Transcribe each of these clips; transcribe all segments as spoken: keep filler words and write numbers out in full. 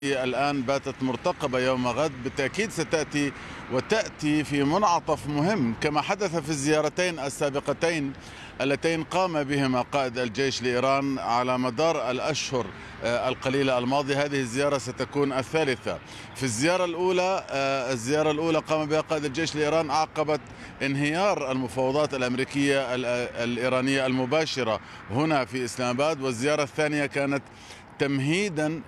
الآن باتت مرتقبة يوم غد بالتأكيد ستأتي وتأتي في منعطف مهم كما حدث في الزيارتين السابقتين اللتين قام بهما قائد الجيش لإيران على مدار الأشهر آه، القليلة الماضية. هذه الزيارة ستكون الثالثة. في الزيارة الأولى آه، الزيارة الأولى قام بها قائد الجيش لإيران عقبت انهيار المفاوضات الأمريكية الإيرانية المباشرة هنا في إسلام آباد، والزيارة الثانية كانت تمهيدا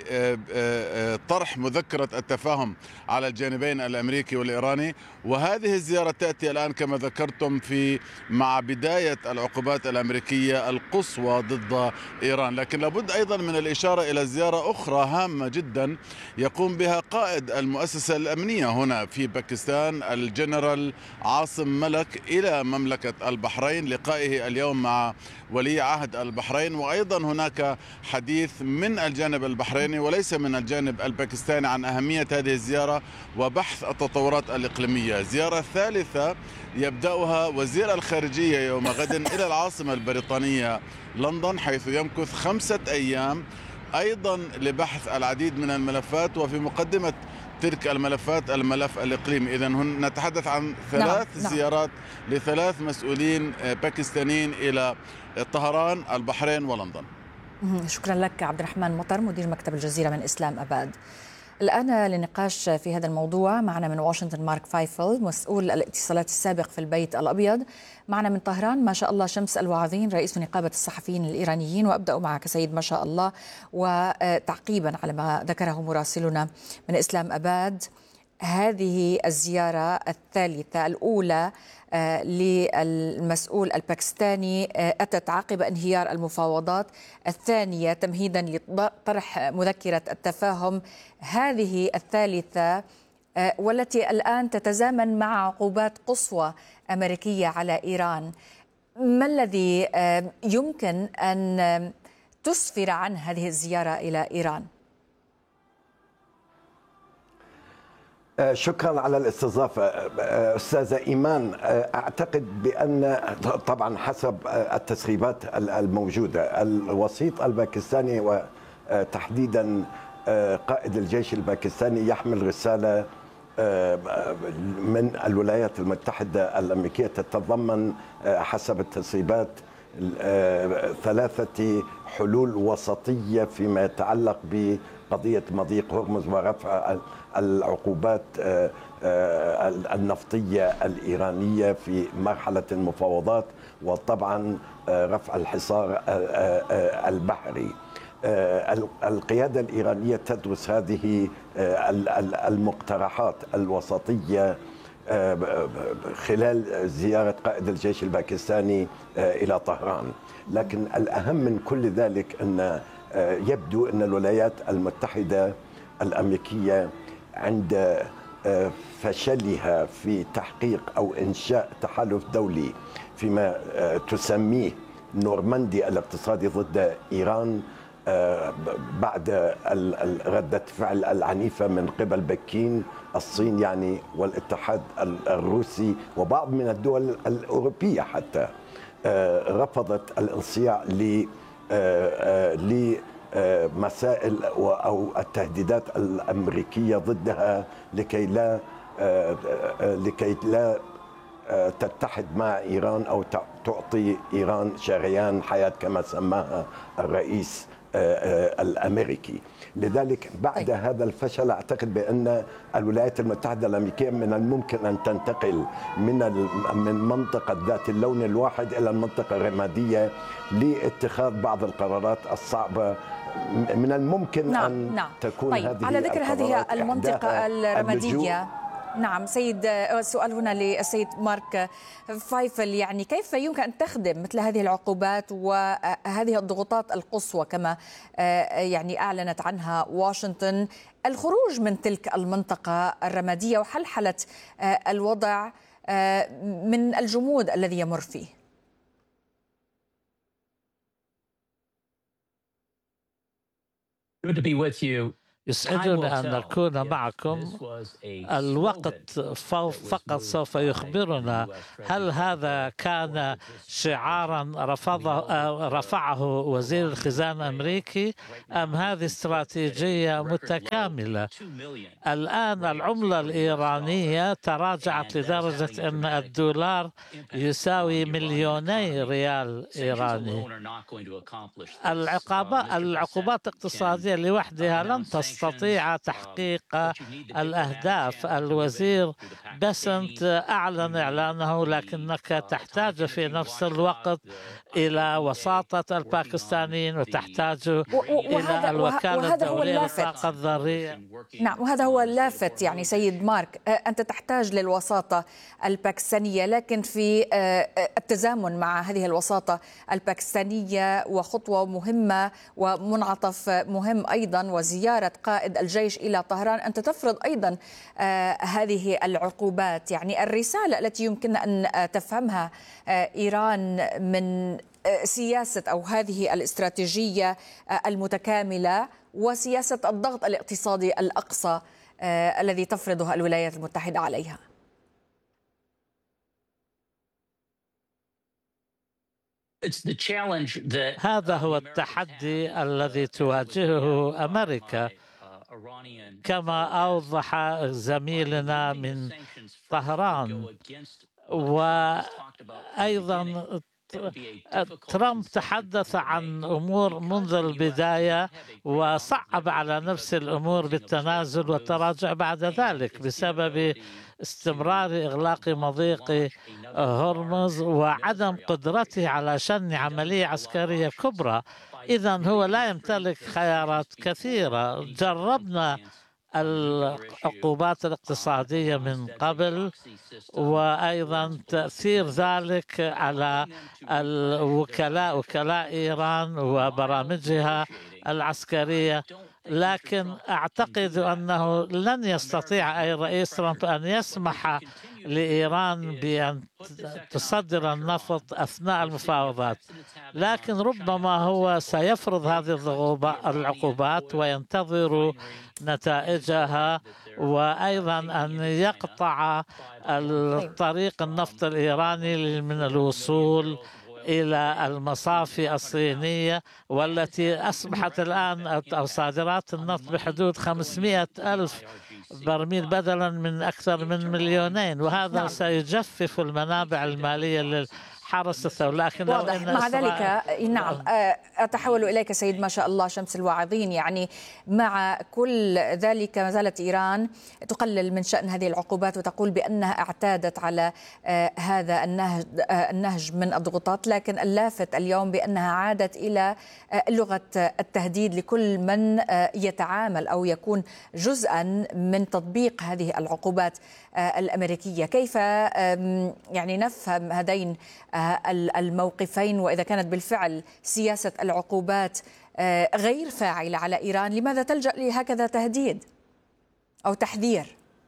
لطرح مذكرة التفاهم على الجانبين الأمريكي والإيراني. وهذه الزيارة تأتي الآن كما ذكرتم في مع بداية العقوبات الأمريكية القصوى ضد إيران. لكن لابد أيضا من الإشارة إلى زيارة أخرى هامة جدا يقوم بها قائد المؤسسة الأمنية هنا في باكستان الجنرال عاصم ملك إلى مملكة البحرين، لقائه اليوم مع ولي عهد البحرين. وأيضا هناك حديث من الجانب البحريني وليس من الجانب الباكستاني عن أهمية هذه الزيارة وبحث التطورات الإقليمية. زيارة ثالثة يبدأها وزير الخارجية يوم غد إلى العاصمة البريطانية لندن، حيث يمكث خمسة أيام أيضا لبحث العديد من الملفات، وفي مقدمة تلك الملفات الملف الإقليمي. إذن نتحدث عن ثلاث نعم نعم. زيارات لثلاث مسؤولين باكستانيين إلى طهران، البحرين ولندن. شكرا لك عبد الرحمن مطر مدير مكتب الجزيرة من إسلام أباد. الآن للنقاش في هذا الموضوع معنا من واشنطن مارك فايفل مسؤول الاتصالات السابق في البيت الأبيض، معنا من طهران ما شاء الله شمس الوعظين رئيس نقابة الصحفيين الإيرانيين. وأبدأ معك سيد ما شاء الله، وتعقيبا على ما ذكره مراسلنا من إسلام أباد، هذه الزيارة الثالثة الأولى للمسؤول الباكستاني أتت عقب انهيار المفاوضات، الثانية تمهيدا لطرح مذكرة التفاهم، هذه الثالثة والتي الآن تتزامن مع عقوبات قصوى أمريكية على إيران. ما الذي يمكن أن تسفر عن هذه الزيارة إلى إيران؟ شكرا على الاستضافة أستاذة إيمان. أعتقد بأن طبعا حسب التسريبات الموجودة الوسيط الباكستاني وتحديدا قائد الجيش الباكستاني يحمل رسالة من الولايات المتحدة الأمريكية تتضمن حسب التسريبات ثلاثة حلول وسطية فيما يتعلق بقضية مضيق هرمز ورفع العقوبات النفطية الإيرانية في مرحلة المفاوضات، وطبعا رفع الحصار البحري. القيادة الإيرانية تدرس هذه المقترحات الوسطية خلال زيارة قائد الجيش الباكستاني إلى طهران. لكن الأهم من كل ذلك أن يبدو أن الولايات المتحدة الأمريكية عند فشلها في تحقيق أو إنشاء تحالف دولي فيما تسميه نورماندي الاقتصادي ضد إيران بعد ردة فعل العنيفة من قبل بكين، الصين يعني والاتحاد الروسي وبعض من الدول الأوروبية حتى رفضت الانصياع لمسائل أو التهديدات الأمريكية ضدها لكي لا لكي لا تتحد مع إيران أو تعطي إيران شريان حياة كما سماها الرئيس الأمريكي. لذلك بعد أي. هذا الفشل أعتقد بأن الولايات المتحدة الأمريكية من الممكن أن تنتقل من من منطقة ذات اللون الواحد إلى المنطقة الرمادية لاتخاذ بعض القرارات الصعبة. من الممكن نعم أن نعم. تكون طيب. هذه على ذكر هذه المنطقة الرمادية، نعم سيد، سؤال هنا للسيد مارك فايفل، يعني كيف يمكن أن تخدم مثل هذه العقوبات وهذه الضغوطات القصوى كما يعني أعلنت عنها واشنطن الخروج من تلك المنطقة الرمادية وحلحلة الوضع من الجمود الذي يمر فيه؟ Good to be with you. يسعدني أن نكون معكم. الوقت فقط سوف يخبرنا هل هذا كان شعارا رفضه رفعه وزير الخزانة الأمريكي أم هذه استراتيجية متكاملة. الآن العملة الإيرانية تراجعت لدرجة أن الدولار يساوي مليوني ريال إيراني. العقوبات العقوبات الاقتصادية لوحدها لن تستطيع تحقيق الأهداف. الوزير بسنت أعلن إعلانه، لكنك تحتاج في نفس الوقت إلى وساطة الباكستانيين وتحتاج إلى الوكالة الدولية للطاقة الذرية. نعم، وهذا هو اللافت يعني سيد مارك. أنت تحتاج للوساطة الباكستانية، لكن في التزامن مع هذه الوساطة الباكستانية وخطوة مهمة ومنعطف مهم أيضا وزيارة قائد الجيش إلى طهران، أنت تفرض أيضا هذه العقوبات. يعني الرسالة التي يمكن أن تفهمها إيران من سياسة أو هذه الاستراتيجية المتكاملة وسياسة الضغط الاقتصادي الأقصى الذي تفرضها الولايات المتحدة عليها. هذا هو التحدي الذي تواجهه أمريكا، كما أوضح زميلنا من طهران. وأيضا ترامب تحدث عن أمور منذ البداية وصعب على نفس الأمور بالتنازل والتراجع بعد ذلك بسبب استمرار إغلاق مضيق هرمز وعدم قدرته على شن عملية عسكرية كبرى. إذن هو لا يمتلك خيارات كثيرة. جربنا العقوبات الاقتصادية من قبل، وأيضا تأثير ذلك على الوكلاء وكلاء إيران وبرامجها العسكرية، لكن أعتقد أنه لن يستطيع أي رئيس ترامب أن يسمح لإيران بأن تصدر النفط أثناء المفاوضات، لكن ربما هو سيفرض هذه العقوبات وينتظر نتائجها، وأيضا أن يقطع الطريق النفط الإيراني من الوصول إلى المصافي الصينية، والتي أصبحت الآن أو صادرات النفط بحدود خمسمائة ألف برميل بدلا من أكثر من مليونين، وهذا نعم. سيجفف المنابع المالية للحرس الثوري. لكن واضح مع ذلك نعم. أتحول إليك سيد ما شاء الله شمس الواعظين. يعني مع كل ذلك ما زالت إيران تقلل من شأن هذه العقوبات وتقول بأنها اعتادت على هذا النهج النهج من الضغوطات، لكن اللافت اليوم بأنها عادت إلى لغة التهديد لكل من يتعامل أو يكون جزءا من تطبيق هذه العقوبات الأمريكية. كيف يعني نفهم هذين الموقفين، وإذا كانت بالفعل سياسة العقوبات غير فاعلة على إيران، لماذا تلجأ لهكذا تهديد أو تحذير؟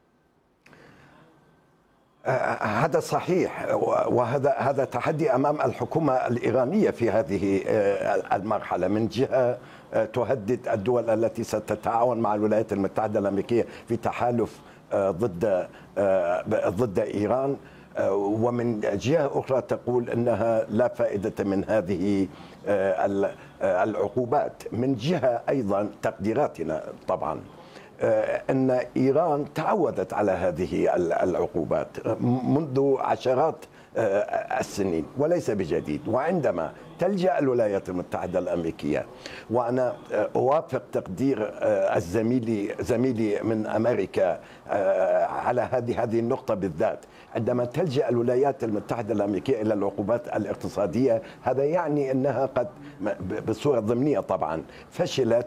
هذا صحيح، وهذا هذا تحدي أمام الحكومة الإيرانية في هذه المرحلة. من جهة تهدد الدول التي ستتعاون مع الولايات المتحدة الأمريكية في تحالف ضد ضد إيران، ومن جهة أخرى تقول أنها لا فائدة من هذه العقوبات. من جهة أيضا تقديراتنا طبعا أن إيران تعودت على هذه العقوبات منذ عشرات السنين وليس بجديد، وعندما تلجأ الولايات المتحدة الأمريكية، وأنا أوافق تقدير الزميلي زميلي من أمريكا على هذه هذه النقطة بالذات، عندما تلجأ الولايات المتحدة الأمريكية إلى العقوبات الاقتصادية، هذا يعني أنها قد بصورة ضمنية طبعا فشلت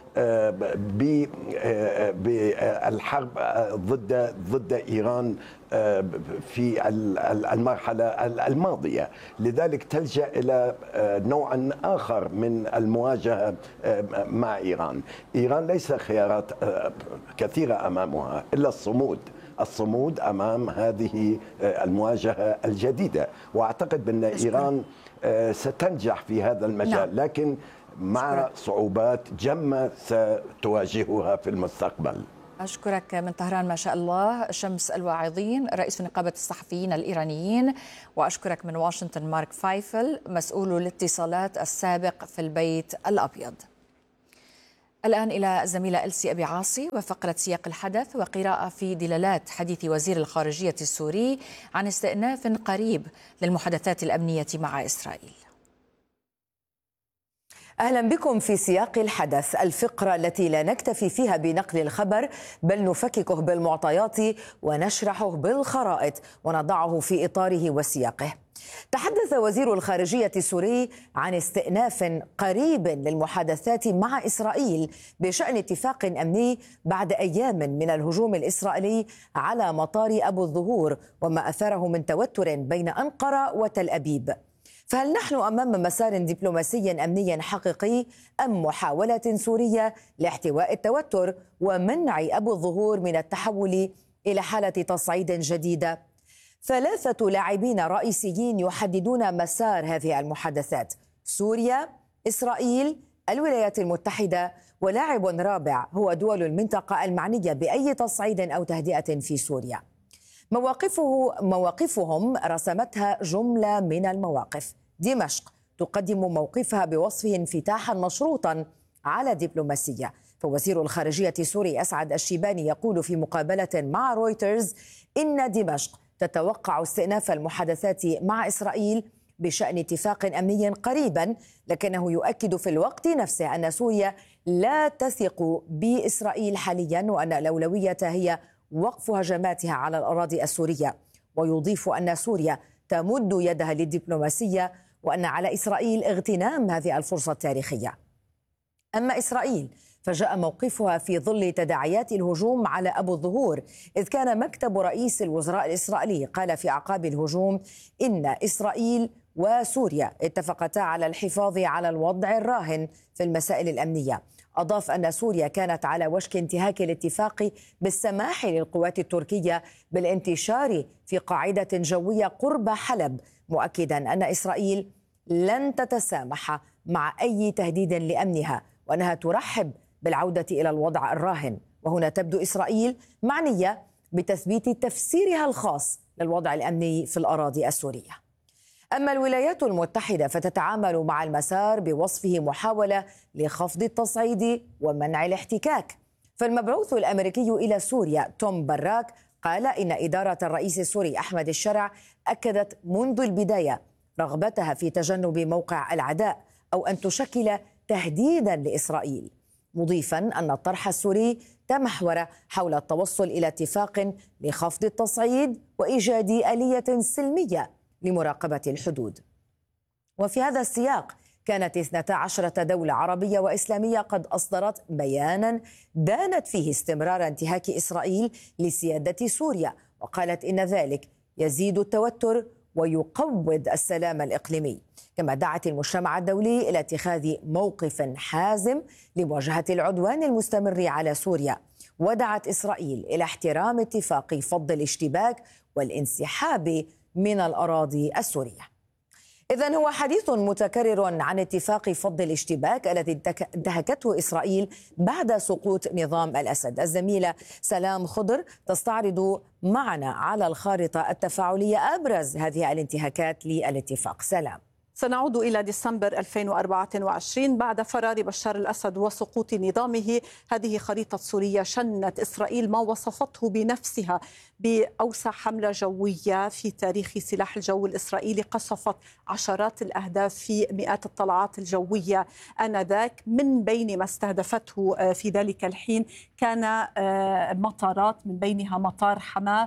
بالحرب ضد ضد إيران في المرحلة الماضية. لذلك تلجأ إلى نوع آخر من المواجهة مع إيران. إيران ليس خيارات كثيرة أمامها إلا الصمود الصمود أمام هذه المواجهة الجديدة، وأعتقد بأن إيران ستنجح في هذا المجال. لكن مع صعوبات جمة ستواجهها في المستقبل. أشكرك من طهران ما شاء الله شمس الواعظين رئيس نقابة الصحفيين الإيرانيين، وأشكرك من واشنطن مارك فايفل مسؤول الاتصالات السابق في البيت الأبيض. الآن إلى الزميلة ألسي أبي عاصي وفقرة سياق الحدث وقراءة في دلالات حديث وزير الخارجية السوري عن استئناف قريب للمحادثات الأمنية مع إسرائيل. أهلا بكم في سياق الحدث، الفقرة التي لا نكتفي فيها بنقل الخبر بل نفككه بالمعطيات ونشرحه بالخرائط ونضعه في إطاره وسياقه. تحدث وزير الخارجية السوري عن استئناف قريب للمحادثات مع إسرائيل بشأن اتفاق أمني بعد أيام من الهجوم الإسرائيلي على مطار أبو الظهور وما أثاره من توتر بين أنقرة وتل أبيب. فهل نحن أمام مسار دبلوماسي أمني حقيقي أم محاولة سورية لاحتواء التوتر ومنع أبو الظهور من التحول إلى حالة تصعيد جديدة؟ ثلاثة لاعبين رئيسيين يحددون مسار هذه المحادثات: سوريا، إسرائيل، الولايات المتحدة، ولاعب رابع هو دول المنطقة المعنية بأي تصعيد أو تهدئة في سوريا. مواقفه مواقفهم رسمتها جملة من المواقف. دمشق تقدم موقفها بوصفه انفتاحا مشروطا على دبلوماسية، فوزير الخارجية السوري أسعد الشيباني يقول في مقابلة مع رويترز إن دمشق تتوقع استئناف المحادثات مع إسرائيل بشأن اتفاق أمني قريبا، لكنه يؤكد في الوقت نفسه أن سوريا لا تثق بإسرائيل حاليا وأن الأولوية هي وقف هجماتها على الأراضي السورية، ويضيف أن سوريا تمد يدها للدبلوماسية وأن على إسرائيل اغتنام هذه الفرصة التاريخية. أما إسرائيل فجاء موقفها في ظل تداعيات الهجوم على أبو الظهور، إذ كان مكتب رئيس الوزراء الإسرائيلي قال في أعقاب الهجوم إن إسرائيل وسوريا اتفقتا على الحفاظ على الوضع الراهن في المسائل الأمنية. أضاف أن سوريا كانت على وشك انتهاك الاتفاق بالسماح للقوات التركية بالانتشار في قاعدة جوية قرب حلب، مؤكدا أن إسرائيل لن تتسامح مع أي تهديد لأمنها وأنها ترحب بالعودة إلى الوضع الراهن. وهنا تبدو إسرائيل معنية بتثبيت تفسيرها الخاص للوضع الأمني في الأراضي السورية. أما الولايات المتحدة فتتعامل مع المسار بوصفه محاولة لخفض التصعيد ومنع الاحتكاك. فالمبعوث الأمريكي إلى سوريا توم براك قال إن إدارة الرئيس السوري أحمد الشرع أكدت منذ البداية رغبتها في تجنب موقع العداء أو أن تشكل تهديدا لإسرائيل، مضيفا أن الطرح السوري تمحور حول التوصل إلى اتفاق لخفض التصعيد وإيجاد آلية سلمية لمراقبة الحدود. وفي هذا السياق كانت اثنتا عشرة دولة عربية وإسلامية قد أصدرت بيانا دانت فيه استمرار انتهاك إسرائيل لسيادة سوريا، وقالت إن ذلك يزيد التوتر ويقوض السلام الإقليمي. كما دعت المجتمع الدولي إلى اتخاذ موقف حازم لمواجهة العدوان المستمر على سوريا، ودعت إسرائيل إلى احترام اتفاق فض الاشتباك والانسحاب من الأراضي السورية. إذن هو حديث متكرر عن اتفاق فض الاشتباك الذي انتهكته إسرائيل بعد سقوط نظام الأسد. الزميلة سلام خضر تستعرض معنا على الخارطة التفاعلية أبرز هذه الانتهاكات للاتفاق. سلام. سنعود إلى ديسمبر ألفين وأربعة وعشرين بعد فرار بشار الأسد وسقوط نظامه. هذه خريطة سوريا شنت إسرائيل ما وصفته بنفسها بأوسع حملة جوية في تاريخ سلاح الجو الإسرائيلي، قصفت عشرات الأهداف في مئات الطلعات الجوية آنذاك. من بين ما استهدفته في ذلك الحين كان مطارات، من بينها مطار حماة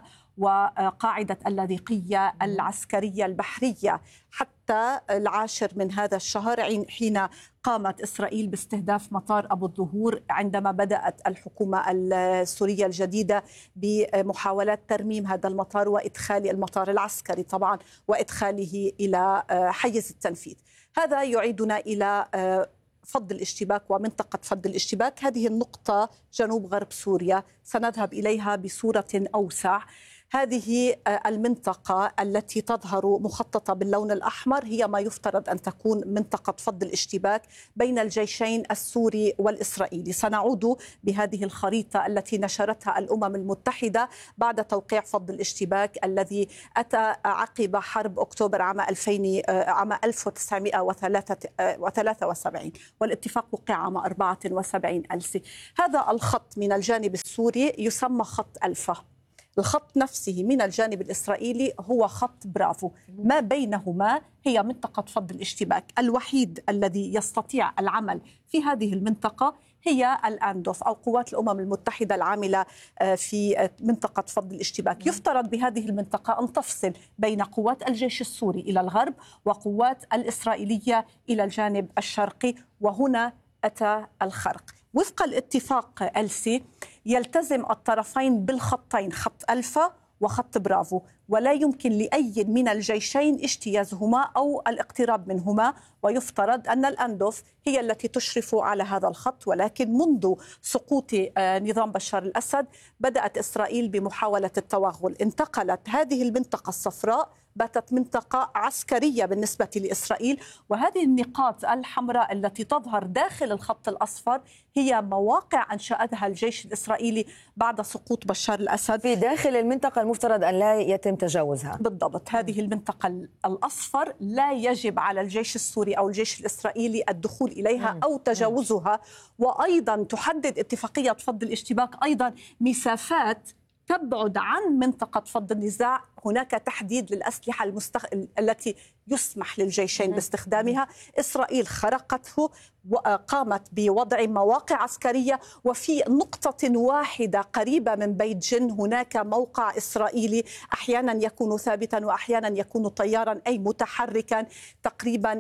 وقاعدة اللاذقية العسكرية البحرية. حتى العاشر من هذا الشهر حين قامت إسرائيل باستهداف مطار أبو الظهور، عندما بدأت الحكومة السورية الجديدة بمحاولات ترميم هذا المطار وإدخال المطار العسكري طبعا وإدخاله إلى حيز التنفيذ. هذا يعيدنا إلى فض الاشتباك ومنطقة فض الاشتباك. هذه النقطة جنوب غرب سوريا، سنذهب إليها بصورة أوسع. هذه المنطقة التي تظهر مخططة باللون الأحمر هي ما يفترض أن تكون منطقة فض الاشتباك بين الجيشين السوري والإسرائيلي. سنعود بهذه الخريطة التي نشرتها الأمم المتحدة بعد توقيع فض الاشتباك الذي أتى عقب حرب أكتوبر عام ألفين عام ألف وتسعمائة وثلاثة وسبعين، والاتفاق وقع عام أربعة وسبعين ألسي. هذا الخط من الجانب السوري يسمى خط ألفا. الخط نفسه من الجانب الإسرائيلي هو خط برافو. ما بينهما هي منطقة فض الاشتباك. الوحيد الذي يستطيع العمل في هذه المنطقة هي الأندوف أو قوات الأمم المتحدة العاملة في منطقة فض الاشتباك. يفترض بهذه المنطقة أن تفصل بين قوات الجيش السوري إلى الغرب وقوات الإسرائيلية إلى الجانب الشرقي، وهنا أتى الخرق. وفق الاتفاق ألسي يلتزم الطرفين بالخطين، خط ألفا وخط برافو، ولا يمكن لأي من الجيشين اجتيازهما أو الاقتراب منهما، ويفترض أن الأندوف هي التي تشرف على هذا الخط. ولكن منذ سقوط نظام بشار الأسد بدأت إسرائيل بمحاولة التوغل. انتقلت هذه المنطقة الصفراء، باتت منطقة عسكرية بالنسبة لإسرائيل، وهذه النقاط الحمراء التي تظهر داخل الخط الأصفر هي مواقع أنشأتها الجيش الإسرائيلي بعد سقوط بشار الأسد في داخل المنطقة المفترض أن لا يتم تجاوزها. بالضبط. هذه المنطقة الأصفر لا يجب على الجيش السوري أو الجيش الإسرائيلي الدخول إليها أو تجاوزها. وأيضا تحدد اتفاقية فض الاشتباك أيضا مسافات تبعد عن منطقة فض النزاع. هناك تحديد للأسلحة المستخ... التي يسمح للجيشين باستخدامها. إسرائيل خرقته وقامت بوضع مواقع عسكرية، وفي نقطة واحدة قريبة من بيت جن هناك موقع إسرائيلي أحيانا يكون ثابتا وأحيانا يكون طيارا أي متحركا تقريبا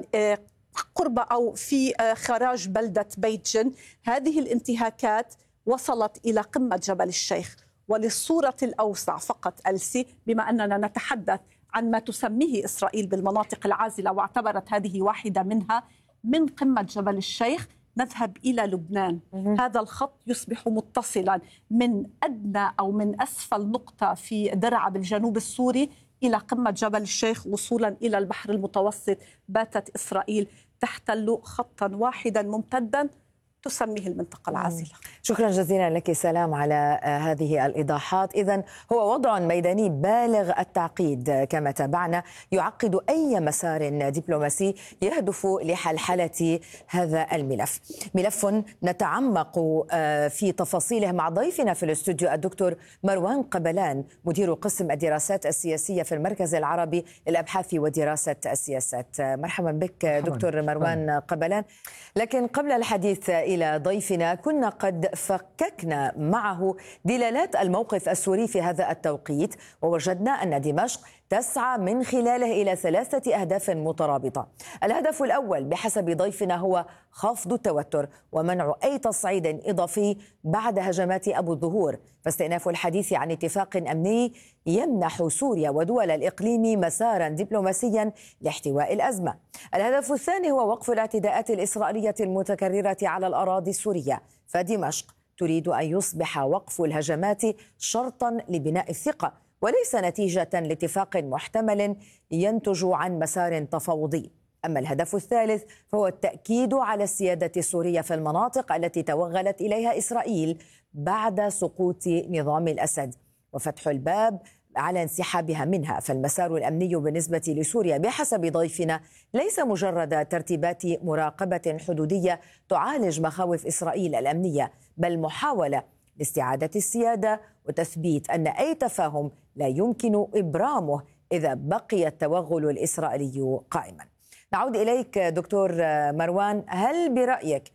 قرب أو في خراج بلدة بيت جن. هذه الانتهاكات وصلت إلى قمة جبل الشيخ. وللصورة الأوسع فقط ألسي، بما أننا نتحدث عن ما تسميه إسرائيل بالمناطق العازلة واعتبرت هذه واحدة منها، من قمة جبل الشيخ نذهب إلى لبنان. هذا الخط يصبح متصلا من أدنى أو من أسفل نقطة في درعا بالجنوب السوري إلى قمة جبل الشيخ وصولا إلى البحر المتوسط. باتت إسرائيل تحتل خطا واحدا ممتدا تسميه المنطقة العازلة. شكرا جزيلا لك سلام على هذه الإيضاحات. إذن هو وضع ميداني بالغ التعقيد كما تابعنا، يعقد أي مسار دبلوماسي يهدف لحلحلة هذا الملف. ملف نتعمق في تفاصيله مع ضيفنا في الاستوديو الدكتور مروان قبلان، مدير قسم الدراسات السياسية في المركز العربي للأبحاث ودراسة السياسات. مرحبا بك دكتور مروان قبلان. لكن قبل الحديث إلى ضيفنا كنا قد فككنا معه دلالات الموقف السوري في هذا التوقيت، ووجدنا أن دمشق تسعى من خلاله إلى ثلاثة أهداف مترابطة. الهدف الأول بحسب ضيفنا هو خفض التوتر ومنع أي تصعيد إضافي بعد هجمات أبو الظهور، فاستئناف الحديث عن اتفاق أمني يمنح سوريا ودول الإقليم مسارا دبلوماسيا لاحتواء الأزمة. الهدف الثاني هو وقف الاعتداءات الإسرائيلية المتكررة على الأراضي السورية، فدمشق تريد أن يصبح وقف الهجمات شرطا لبناء الثقة وليس نتيجة لاتفاق محتمل ينتج عن مسار تفاوضي. أما الهدف الثالث فهو التأكيد على السيادة السورية في المناطق التي توغلت إليها إسرائيل بعد سقوط نظام الأسد وفتح الباب على انسحابها منها. فالمسار الأمني بالنسبة لسوريا بحسب ضيفنا ليس مجرد ترتيبات مراقبة حدودية تعالج مخاوف إسرائيل الأمنية، بل محاولة لاستعادة السيادة وتثبيت أن أي تفاهم لا يمكن إبرامه إذا بقي التوغل الإسرائيلي قائما. نعود إليك دكتور مروان، هل برأيك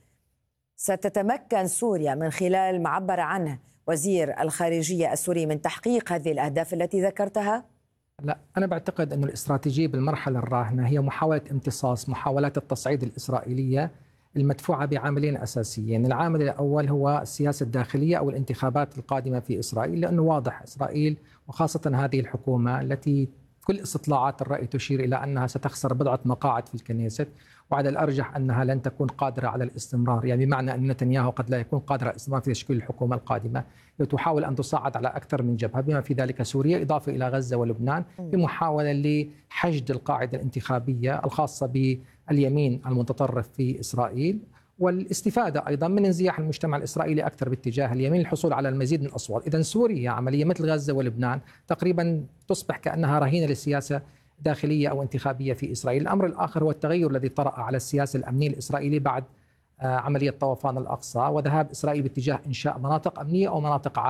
ستتمكن سوريا من خلال ما عبر عنه وزير الخارجية السوري من تحقيق هذه الأهداف التي ذكرتها؟ لا، أنا بعتقد أن الاستراتيجية بالمرحلة الراهنة هي محاولة امتصاص محاولات التصعيد الإسرائيلية المدفوعة بعاملين أساسيين. العامل الأول هو السياسة الداخلية أو الانتخابات القادمة في إسرائيل، لأنه واضح إسرائيل وخاصة هذه الحكومة التي كل استطلاعات الرأي تشير إلى أنها ستخسر بضعة مقاعد في الكنيست، وعلى الأرجح أنها لن تكون قادرة على الاستمرار، يعني بمعنى أن نتنياهو قد لا يكون قادر على الاستمرار في تشكيل الحكومة القادمة. تحاول أن تصعد على أكثر من جبهة بما في ذلك سوريا إضافة إلى غزة ولبنان بمحاولة لحشد القاعدة الانتخابية الخاصة باليمين المتطرف في إسرائيل، والاستفادة أيضا من انزياح المجتمع الإسرائيلي أكثر باتجاه اليمين للحصول على المزيد من الأصوات. إذن سوريا عملية مثل غزة ولبنان تقريبا تصبح كأنها رهينة للسياسة داخلية أو انتخابية في إسرائيل. الأمر الآخر هو التغير الذي طرأ على السياسة الأمنية الإسرائيلية بعد عملية طوفان الأقصى وذهاب إسرائيل باتجاه إنشاء مناطق أمنية أو مناطق